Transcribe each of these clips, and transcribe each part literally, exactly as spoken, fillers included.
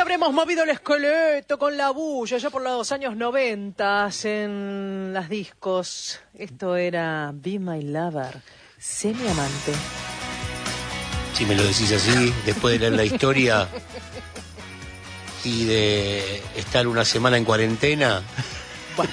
habremos movido el esqueleto con la bulla ya por los años noventas en las discos. Esto era Be My Lover, Sé mi amante. Si me lo decís así, después de leer la historia y de estar una semana en cuarentena, bueno.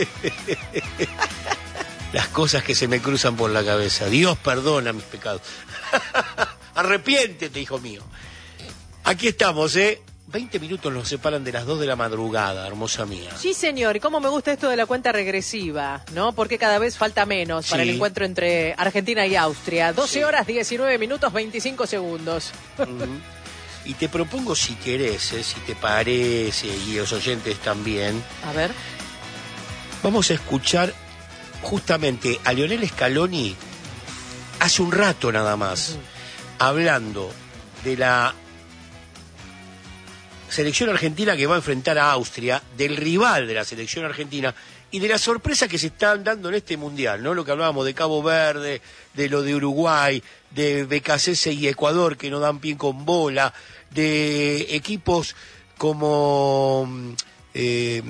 Las cosas que se me cruzan por la cabeza. Dios perdona mis pecados. Arrepiéntete, hijo mío. Aquí estamos, ¿eh? veinte minutos nos separan de las dos de la madrugada, hermosa mía. Sí, señor. Y cómo me gusta esto de la cuenta regresiva, ¿no? Porque cada vez falta menos sí. para el encuentro entre Argentina y Austria. doce sí. horas, diecinueve minutos, veinticinco segundos. Uh-huh. Y te propongo, si querés, ¿eh? si te parece, y los oyentes también. A ver. Vamos a escuchar justamente a Lionel Scaloni hace un rato nada más, uh-huh. hablando de la selección argentina que va a enfrentar a Austria, del rival de la selección argentina y de las sorpresas que se están dando en este mundial, ¿no? Lo que hablábamos de Cabo Verde, de lo de Uruguay, de B K C S y Ecuador que no dan pie con bola, de equipos como eh,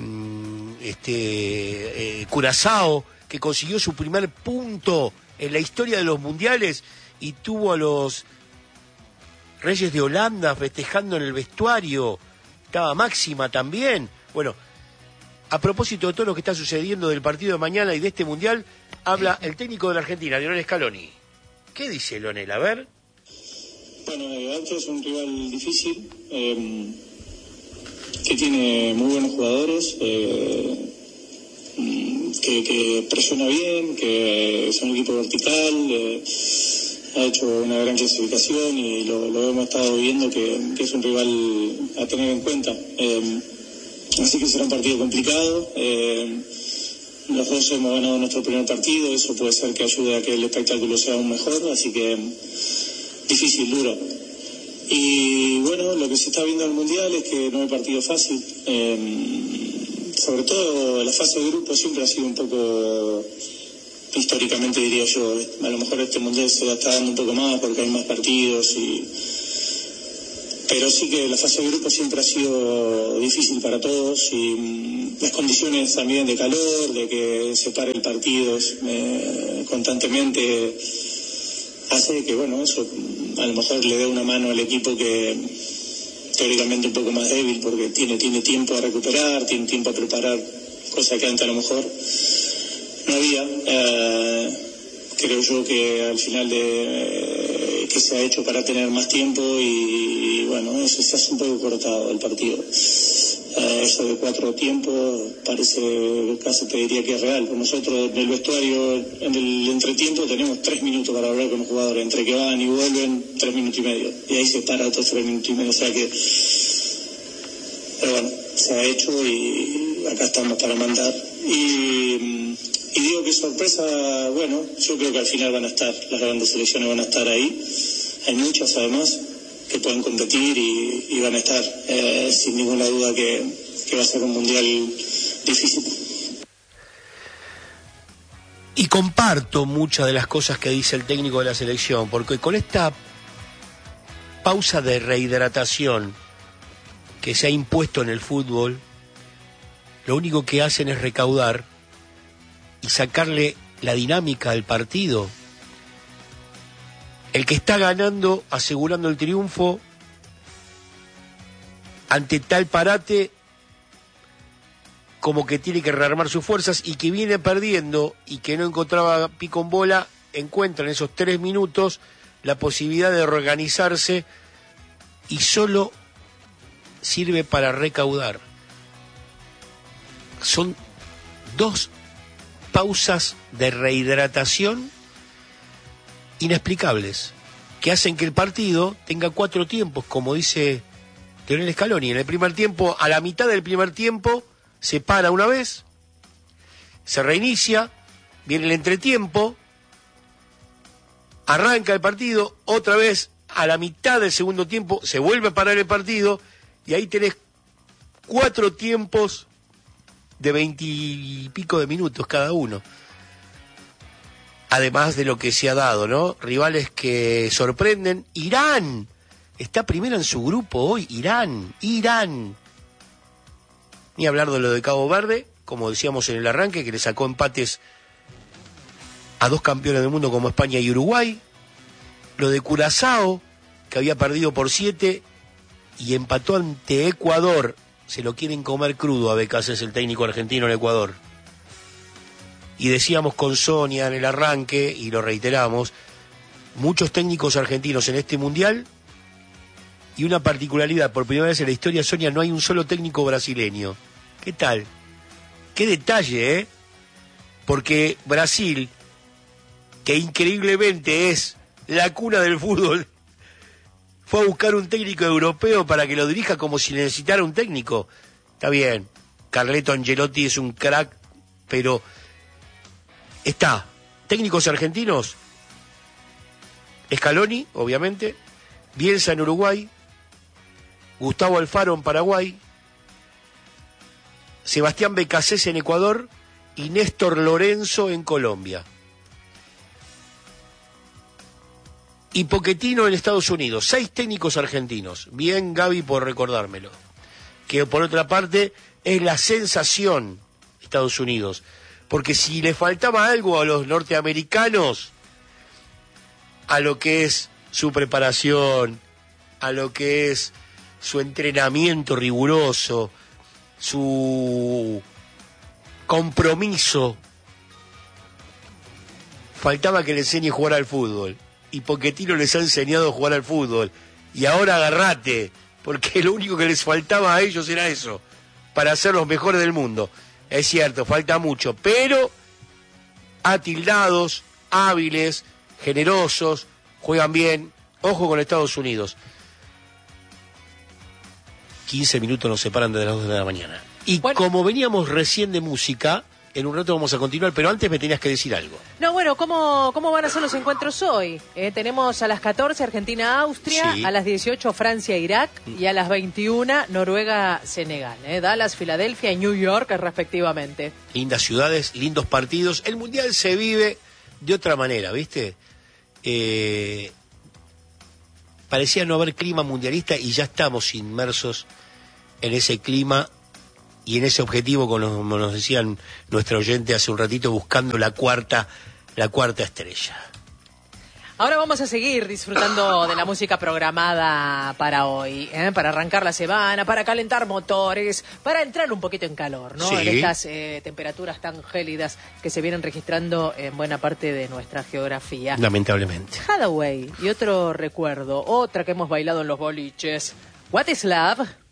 este eh, Curazao, que consiguió su primer punto en la historia de los mundiales y tuvo a los Reyes de Holanda festejando en el vestuario. Estaba Máxima también. Bueno, a propósito de todo lo que está sucediendo del partido de mañana y de este mundial, habla el técnico de la Argentina, Lionel Scaloni. ¿Qué dice Lionel? A ver. Bueno, Austria es un rival difícil, eh, que tiene muy buenos jugadores, eh, que, que presiona bien, que es un equipo vertical, eh, ha hecho una gran clasificación y lo, lo hemos estado viendo que, que es un rival a tener en cuenta. Eh, así que será un partido complicado. Eh, los dos hemos ganado nuestro primer partido, eso puede ser que ayude a que el espectáculo sea aún mejor, así que difícil, duro. Y bueno, lo que se está viendo en el Mundial es que no hay partido fácil. Eh, sobre todo la fase de grupo siempre ha sido un poco... históricamente diría yo, a lo mejor este mundial se está dando un poco más porque hay más partidos y pero sí que la fase de grupo siempre ha sido difícil para todos y mmm, las condiciones también de calor, de que se pare el partido eh, constantemente hace que bueno, eso a lo mejor le dé una mano al equipo que teóricamente un poco más débil porque tiene, tiene tiempo a recuperar, tiene tiempo a preparar, cosa que antes a lo mejor no había. Eh, creo yo que al final de eh, que se ha hecho para tener más tiempo y, y bueno, eso se hace un poco cortado el partido. Eh, eso de cuatro tiempos parece, casi te diría que es real. Nosotros en el vestuario, en el entretiempo, tenemos tres minutos para hablar con los jugadores. Entre que van y vuelven, tres minutos y medio. Y ahí se para otros tres minutos y medio. O sea que, pero bueno, se ha hecho y acá estamos para mandar. Y... Y digo que sorpresa, bueno, yo creo que al final van a estar, las grandes selecciones van a estar ahí. Hay muchas además que pueden competir y, y van a estar, eh, sin ninguna duda que, que va a ser un mundial difícil. Y comparto muchas de las cosas que dice el técnico de la selección, porque con esta pausa de rehidratación que se ha impuesto en el fútbol, lo único que hacen es recaudar y sacarle la dinámica al partido. El que está ganando, asegurando el triunfo, ante tal parate, como que tiene que rearmar sus fuerzas, y que viene perdiendo y que no encontraba pico en bola, encuentra en esos tres minutos la posibilidad de reorganizarse y solo sirve para recaudar. Son dos pausas de rehidratación inexplicables que hacen que el partido tenga cuatro tiempos, como dice Lionel Scaloni. En el primer tiempo, a la mitad del primer tiempo, se para una vez, se reinicia, viene el entretiempo, arranca el partido, otra vez a la mitad del segundo tiempo se vuelve a parar el partido y ahí tenés cuatro tiempos de veintipico de minutos cada uno. Además de lo que se ha dado, ¿no? Rivales que sorprenden. Irán, está primero en su grupo hoy, Irán, Irán. Ni hablar de lo de Cabo Verde, como decíamos en el arranque, que le sacó empates a dos campeones del mundo como España y Uruguay. Lo de Curazao, que había perdido por siete y empató ante Ecuador. Se lo quieren comer crudo a Becas, el técnico argentino en Ecuador. Y decíamos con Sonia en el arranque, y lo reiteramos, muchos técnicos argentinos en este mundial, y una particularidad, por primera vez en la historia, Sonia, no hay un solo técnico brasileño. ¿Qué tal? Qué detalle, ¿eh? Porque Brasil, que increíblemente es la cuna del fútbol, fue a buscar un técnico europeo para que lo dirija como si necesitara un técnico. Está bien, Carleto Ancelotti es un crack, pero está, técnicos argentinos, Scaloni, obviamente, Bielsa en Uruguay, Gustavo Alfaro en Paraguay, Sebastián Becasés en Ecuador y Néstor Lorenzo en Colombia. Y Pochettino en Estados Unidos. Seis técnicos argentinos. Bien, Gaby, por recordármelo. Que por otra parte es la sensación Estados Unidos. Porque si le faltaba algo a los norteamericanos, a lo que es su preparación, a lo que es su entrenamiento riguroso, su compromiso, faltaba que le enseñe a jugar al fútbol. Y Pochettino les ha enseñado a jugar al fútbol. Y ahora agarrate, porque lo único que les faltaba a ellos era eso, para ser los mejores del mundo. Es cierto, falta mucho, pero atildados, hábiles, generosos, juegan bien. Ojo con Estados Unidos. quince minutos nos separan de las dos de la mañana. Y bueno, como veníamos recién de música, en un rato vamos a continuar, pero antes me tenías que decir algo. No, bueno, ¿cómo, cómo van a ser los encuentros hoy? Eh, tenemos a las catorce Argentina-Austria, sí. A las dieciocho Francia-Irak mm. y a las veintiuna Noruega-Senegal. Eh, Dallas, Filadelfia y New York, respectivamente. Lindas ciudades, lindos partidos. El Mundial se vive de otra manera, ¿viste? Eh, parecía no haber clima mundialista y ya estamos inmersos en ese clima y en ese objetivo, como nos decían nuestra oyente hace un ratito, buscando la cuarta, la cuarta estrella. Ahora vamos a seguir disfrutando de la música programada para hoy, ¿eh? Para arrancar la semana, para calentar motores, para entrar un poquito en calor, ¿no? Sí. En estas eh, temperaturas tan gélidas que se vienen registrando en buena parte de nuestra geografía. Lamentablemente. Hathaway, y otro recuerdo, otra que hemos bailado en los boliches. What is Love?